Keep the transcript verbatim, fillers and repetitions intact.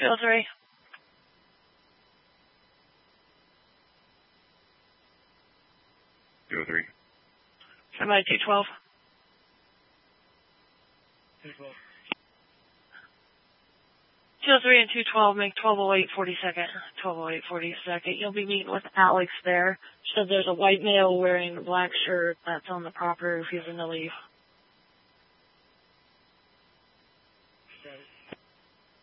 two oh three. two oh three. Somebody two twelve. two twelve. two oh three and two twelve make twelve oh eight forty-second. twelve oh eight forty-second. You'll be meeting with Alex there. So there's a white male wearing a black shirt that's on the property refusing to leave.